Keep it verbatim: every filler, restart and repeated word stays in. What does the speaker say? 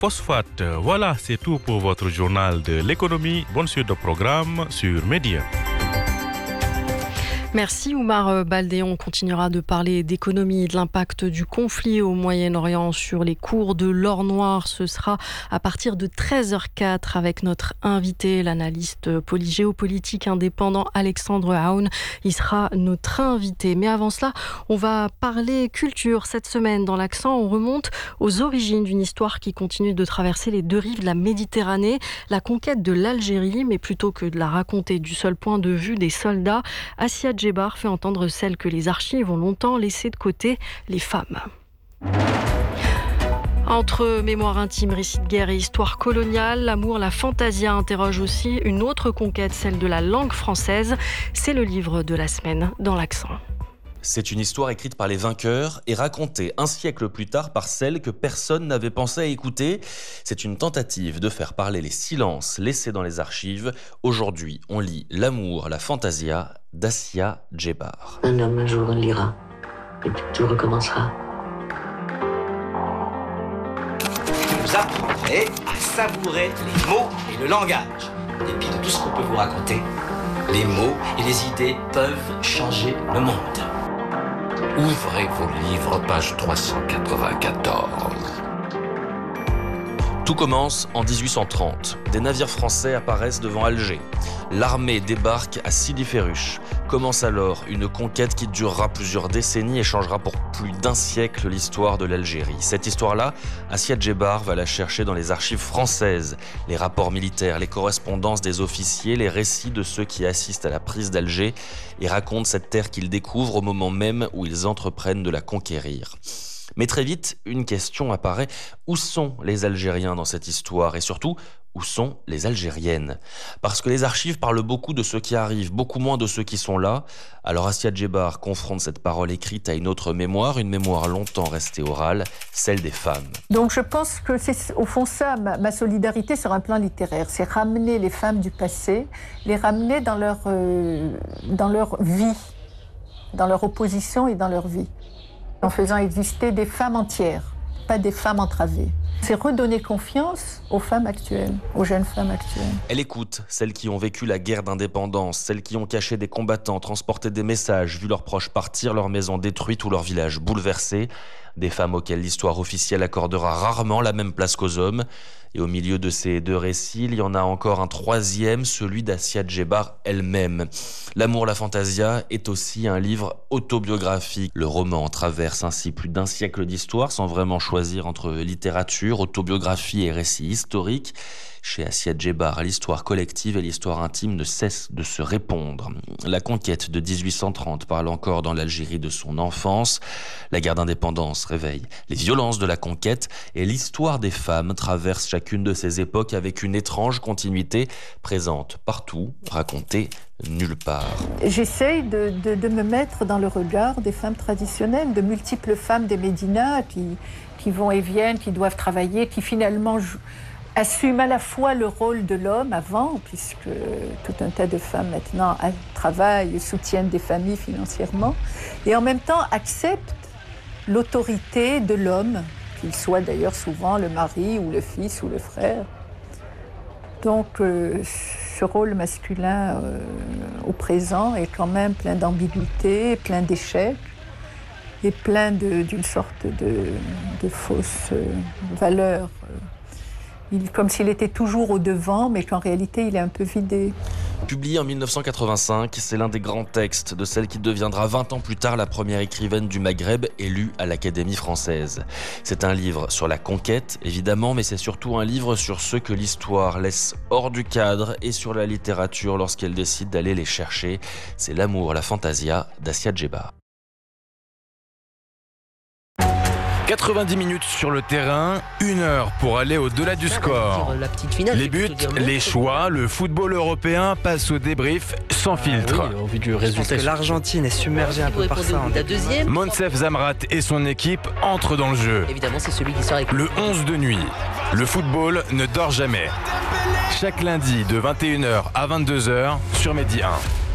phosphate. Voilà, c'est tout pour votre journal de l'économie. Bonne suite de programme sur Média. Merci Oumar Baldé. On continuera de parler d'économie et de l'impact du conflit au Moyen-Orient sur les cours de l'or noir. Ce sera à partir de treize heures quatre avec notre invité, l'analyste géopolitique indépendant Alexandre Aoun. Il sera notre invité. Mais avant cela, on va parler culture. Cette semaine, dans l'Accent, on remonte aux origines d'une histoire qui continue de traverser les deux rives de la Méditerranée, la conquête de l'Algérie, mais plutôt que de la raconter du seul point de vue des soldats, Assia Djebar fait entendre celle que les archives ont longtemps laissé de côté, les femmes. Entre mémoire intime, récits de guerre et histoire coloniale, l'amour, la fantasia interroge aussi une autre conquête, celle de la langue française. C'est le livre de la semaine dans l'Accent. C'est une histoire écrite par les vainqueurs et racontée un siècle plus tard par celle que personne n'avait pensé à écouter. C'est une tentative de faire parler les silences laissés dans les archives. Aujourd'hui, on lit L'amour, la fantasia d'Assia Djebar. Un homme un jour lira, et puis tout recommencera. Vous apprendrez à savourer les mots et le langage. En dépit de tout ce qu'on peut vous raconter, les mots et les idées peuvent changer le monde. Ouvrez vos livres, page trois cent quatre-vingt-quatorze. Tout commence en dix-huit cent trente. Des navires français apparaissent devant Alger. L'armée débarque à Sidi Ferruch. Commence alors une conquête qui durera plusieurs décennies et changera pour plus d'un siècle l'histoire de l'Algérie. Cette histoire-là, Assia Djebar va la chercher dans les archives françaises. Les rapports militaires, les correspondances des officiers, les récits de ceux qui assistent à la prise d'Alger et racontent cette terre qu'ils découvrent au moment même où ils entreprennent de la conquérir. Mais très vite, une question apparaît. Où sont les Algériens dans cette histoire? Et surtout, où sont les Algériennes? Parce que les archives parlent beaucoup de ceux qui arrivent, beaucoup moins de ceux qui sont là. Alors Assia Djebar confronte cette parole écrite à une autre mémoire, une mémoire longtemps restée orale, celle des femmes. Donc je pense que c'est au fond ça, ma, ma solidarité sur un plan littéraire. C'est ramener les femmes du passé, les ramener dans leur, euh, dans leur vie, dans leur opposition et dans leur vie, en faisant exister des femmes entières, pas des femmes entravées. C'est redonner confiance aux femmes actuelles, aux jeunes femmes actuelles. Elle écoute celles qui ont vécu la guerre d'indépendance, celles qui ont caché des combattants, transporté des messages, vu leurs proches partir, leurs maisons détruites ou leurs villages bouleversés. Des femmes auxquelles l'histoire officielle accordera rarement la même place qu'aux hommes. Et au milieu de ces deux récits, il y en a encore un troisième, celui d'Assia Djebar elle-même. L'amour, la fantasia est aussi un livre autobiographique. Le roman traverse ainsi plus d'un siècle d'histoire sans vraiment choisir entre littérature, autobiographie et récit historique. Chez Assia Djebar, l'histoire collective et l'histoire intime ne cessent de se répondre. La conquête de dix-huit cent trente parle encore dans l'Algérie de son enfance. La guerre d'indépendance réveille les violences de la conquête et l'histoire des femmes traverse chacune de ces époques avec une étrange continuité présente partout, racontée nulle part. J'essaye de, de, de me mettre dans le regard des femmes traditionnelles, de multiples femmes des médinas qui, qui vont et viennent, qui doivent travailler, qui finalement jouent, assument à la fois le rôle de l'homme avant, puisque tout un tas de femmes maintenant travaillent, soutiennent des familles financièrement, et en même temps acceptent l'autorité de l'homme, qu'il soit d'ailleurs souvent le mari ou le fils ou le frère. Donc euh, ce rôle masculin euh, au présent est quand même plein d'ambiguïté, plein d'échecs et plein de, d'une sorte de, de fausses euh, valeurs. Il, comme s'il était toujours au devant, mais qu'en réalité, il est un peu vidé. Publié en dix-neuf cent quatre-vingt-cinq, c'est l'un des grands textes de celle qui deviendra vingt ans plus tard la première écrivaine du Maghreb élue à l'Académie française. C'est un livre sur la conquête, évidemment, mais c'est surtout un livre sur ceux que l'histoire laisse hors du cadre et sur la littérature lorsqu'elle décide d'aller les chercher. C'est L'amour, la fantasia d'Assia Djebar. quatre-vingt-dix minutes sur le terrain, une heure pour aller au-delà du score. La petite finale, les buts, les choix, le football européen passe au débrief sans filtre. Ah oui, au vu du résultat, je pense que l'Argentine est submergée un peu par ça. La deuxième. Monsef Zamrat et son équipe entrent dans le jeu. Évidemment, c'est celui qui sort avec le onze de nuit. Le football ne dort jamais. Chaque lundi de vingt et une heures à vingt-deux heures sur Medi un.